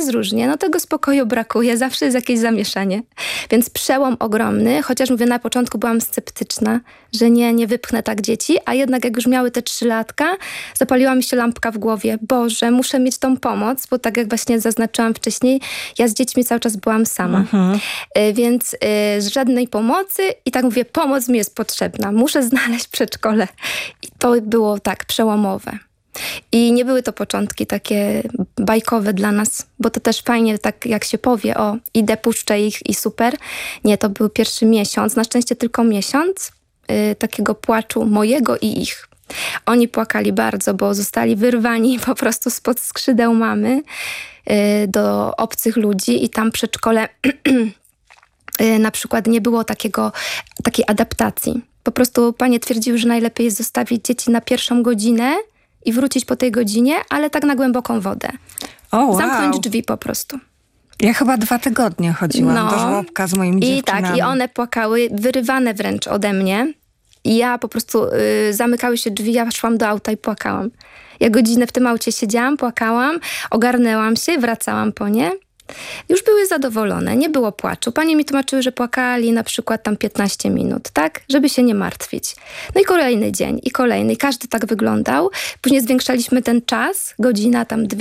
jest różnie, no tego spokoju brakuje, zawsze jest jakieś zamieszanie. Więc przełom ogromny, chociaż mówię, na początku byłam sceptyczna, że nie wypchnę tak dzieci, a jednak jak już miały te 3 latka, zapaliła mi się lampka w głowie. Boże, muszę mieć tą pomoc, bo tak jak właśnie zaznaczyłam wcześniej, ja z dziećmi cały czas byłam sama. Więc z żadnej pomocy i tak mówię, pomoc mi jest potrzebna. Muszę znaleźć przedszkole. I to było tak przełomowe. I nie były to początki takie bajkowe dla nas, bo to też fajnie, tak jak się powie, o, idę, puszczę ich i super. Nie, to był pierwszy miesiąc, na szczęście tylko miesiąc takiego płaczu mojego i ich. Oni płakali bardzo, bo zostali wyrwani po prostu spod skrzydeł mamy do obcych ludzi i tam przedszkole na przykład nie było takiej adaptacji. Po prostu panie twierdziły, że najlepiej jest zostawić dzieci na pierwszą godzinę i wrócić po tej godzinie, ale tak na głęboką wodę. Zamknąć drzwi po prostu. Ja chyba 2 tygodnie chodziłam do żłobka z moimi dziewczynami. I tak, i one płakały, wyrywane wręcz ode mnie. I ja po prostu zamykały się drzwi, ja szłam do auta i płakałam. Ja godzinę w tym aucie siedziałam, płakałam, ogarnęłam się, wracałam po nie. Już były zadowolone, nie było płaczu. Panie mi tłumaczyły, że płakali na przykład tam 15 minut, tak? Żeby się nie martwić. No i kolejny dzień, i kolejny. I każdy tak wyglądał. Później zwiększaliśmy ten czas, godzina tam 2.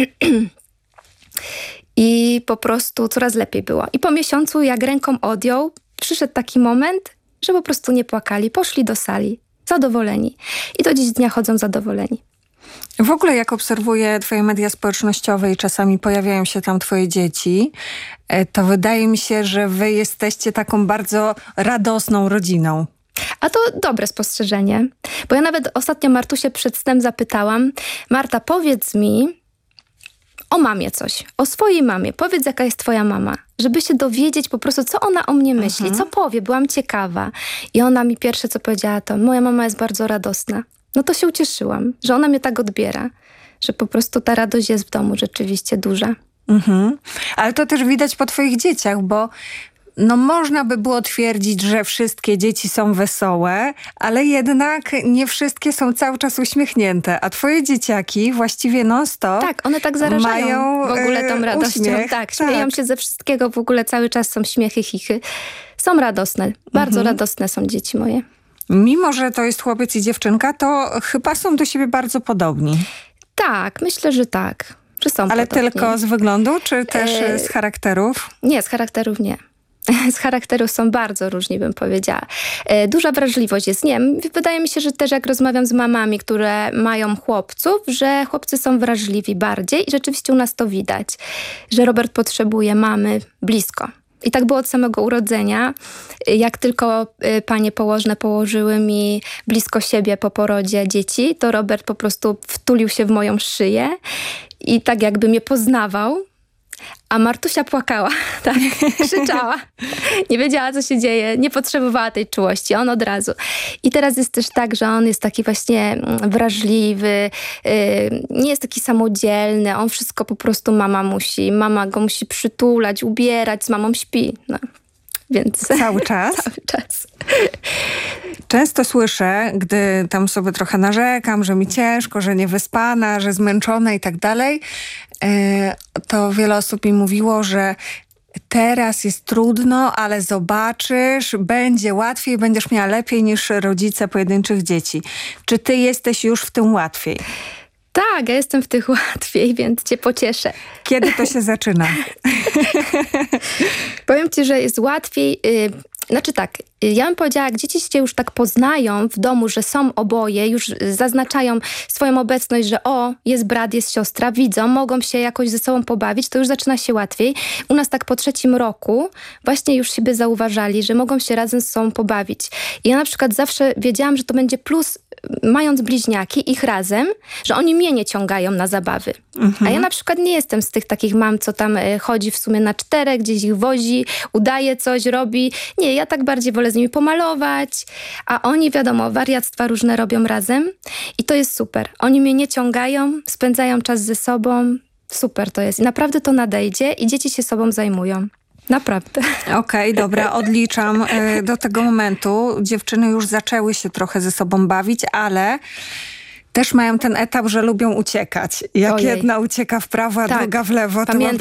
I po prostu coraz lepiej było. I po miesiącu, jak ręką odjął, przyszedł taki moment, że po prostu nie płakali. Poszli do sali, zadowoleni. I do dziś dnia chodzą zadowoleni. W ogóle jak obserwuję twoje media społecznościowe i czasami pojawiają się tam twoje dzieci, to wydaje mi się, że wy jesteście taką bardzo radosną rodziną. A to dobre spostrzeżenie, bo ja nawet ostatnio Martusię przed snem zapytałam, Marta, powiedz mi o mamie coś, o swojej mamie, powiedz jaka jest twoja mama, żeby się dowiedzieć po prostu, co ona o mnie myśli, co powie, byłam ciekawa. I ona mi pierwsze co powiedziała to, moja mama jest bardzo radosna. No to się ucieszyłam, że ona mnie tak odbiera, że po prostu ta radość jest w domu rzeczywiście duża. Ale to też widać po twoich dzieciach, bo no można by było twierdzić, że wszystkie dzieci są wesołe, ale jednak nie wszystkie są cały czas uśmiechnięte. A twoje dzieciaki właściwie non-stop tak, one tak zarażają mają w ogóle tą radością. uśmiech. Tak, śmieją się ze wszystkiego, w ogóle cały czas są śmiechy, chichy. Są radosne, bardzo radosne są dzieci moje. Mimo, że to jest chłopiec i dziewczynka, to chyba są do siebie bardzo podobni. Tak, myślę, że tak. Że są ale podobni. tylko z wyglądu, czy też z charakterów? Nie, z charakterów nie. Z charakteru są bardzo różni, bym powiedziała. Duża wrażliwość jest. Nie, wydaje mi się, że też jak rozmawiam z mamami, które mają chłopców, że chłopcy są wrażliwi bardziej i rzeczywiście u nas to widać, że Robert potrzebuje mamy blisko. I tak było od samego urodzenia. Jak tylko panie położne położyły mi blisko siebie po porodzie dzieci, to Robert po prostu wtulił się w moją szyję i tak jakby mnie poznawał. A Martusia płakała, tak, krzyczała. Nie wiedziała, co się dzieje, nie potrzebowała tej czułości, on od razu. I teraz jest też tak, że on jest taki właśnie wrażliwy, nie jest taki samodzielny, on wszystko po prostu mama go musi przytulać, ubierać, z mamą śpi. No. Więc cały czas? Cały czas. Często słyszę, gdy tam sobie trochę narzekam, że mi ciężko, że niewyspana, że zmęczona i tak dalej, to wiele osób mi mówiło, że teraz jest trudno, ale zobaczysz, będzie łatwiej, będziesz miała lepiej niż rodzice pojedynczych dzieci. Czy ty jesteś już w tym łatwiej? Tak, ja jestem w tych łatwiej, więc cię pocieszę. Kiedy to się zaczyna? Powiem ci, że jest łatwiej. Znaczy tak, ja bym powiedziała, jak dzieci się już tak poznają w domu, że są oboje, już zaznaczają swoją obecność, że jest brat, jest siostra, widzą, mogą się jakoś ze sobą pobawić, to już zaczyna się łatwiej. U nas tak po 3. roku właśnie już siebie zauważali, że mogą się razem ze sobą pobawić. I ja na przykład zawsze wiedziałam, że to będzie plus, mając bliźniaki, ich razem, że oni mnie nie ciągają na zabawy. A ja na przykład nie jestem z tych takich mam, co tam chodzi w sumie na 4, gdzieś ich wozi, udaje coś, robi. Nie, ja tak bardziej wolę z nimi pomalować, a oni, wiadomo, wariactwa różne robią razem i to jest super. Oni mnie nie ciągają, spędzają czas ze sobą. Super to jest. I naprawdę to nadejdzie i dzieci się sobą zajmują. Naprawdę. Okej, dobra, odliczam do tego momentu. Dziewczyny już zaczęły się trochę ze sobą bawić, ale też mają ten etap, że lubią uciekać. Jak jedna ucieka w prawo, a druga w lewo, to mam